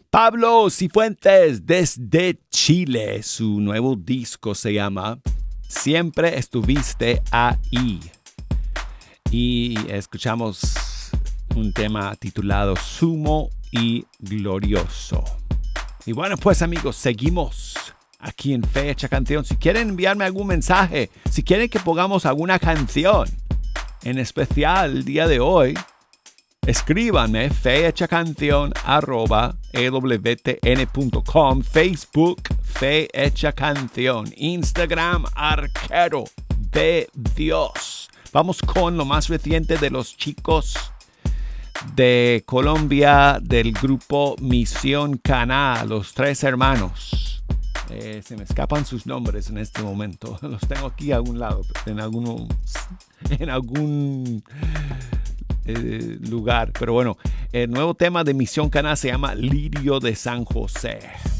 Pablo Cifuentes desde Chile. Su nuevo disco se llama Siempre Estuviste Ahí. Y escuchamos un tema titulado Sumo y Glorioso. Y bueno, pues amigos, seguimos aquí en Fecha Canción. Si quieren enviarme algún mensaje, si quieren que pongamos alguna canción en especial el día de hoy, escríbanme fehechacancion@ewtn.com, Facebook Fe Hecha Canción, Instagram Arquero de Dios. Vamos con lo más reciente de los chicos de Colombia del grupo Misión Caná, los tres hermanos. Se me escapan sus nombres en este momento. Los tengo aquí a un lado, en algún lugar. Pero bueno, el nuevo tema de Misión Caná se llama Lirio de San José.